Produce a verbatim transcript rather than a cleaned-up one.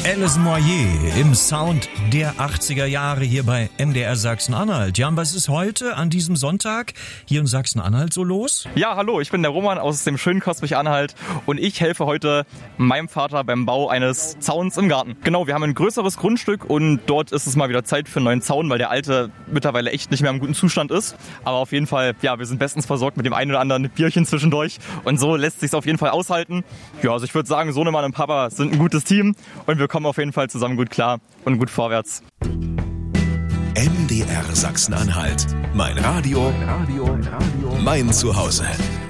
Alice Moyer im Sound der achtziger Jahre hier bei M D R Sachsen-Anhalt. Jan, was ist heute an diesem Sonntag hier in Sachsen-Anhalt so los? Ja, hallo, ich bin der Roman aus dem schönen Kosmich-Anhalt und ich helfe heute meinem Vater beim Bau eines Zauns im Garten. Genau, wir haben ein größeres Grundstück und dort ist es mal wieder Zeit für einen neuen Zaun, weil der alte mittlerweile echt nicht mehr im guten Zustand ist. Aber auf jeden Fall, ja, wir sind bestens versorgt mit dem einen oder anderen Bierchen zwischendurch und so lässt sich's auf jeden Fall aushalten. Ja, also ich würde sagen, Sohnemann und Papa sind ein gutes Team und wir kommen auf jeden Fall zusammen gut klar und gut vorwärts. M D R Sachsen-Anhalt. Mein Radio, mein Zuhause.